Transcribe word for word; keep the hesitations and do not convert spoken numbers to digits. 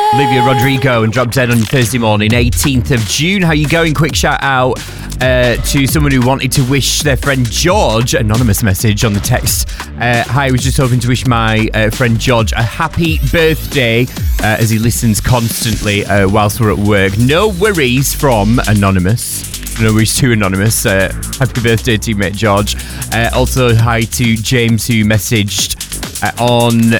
Olivia Rodrigo and Drop Dead on Thursday morning, eighteenth of June. How you going? Quick shout out uh, to someone who wanted to wish their friend George, anonymous message on the text. Uh, hi, I was just hoping to wish my uh, friend George a happy birthday uh, as he listens constantly uh, whilst we're at work. No worries from anonymous. No worries to anonymous. Uh, happy birthday to you, mate George. Uh, also, hi to James who messaged uh, on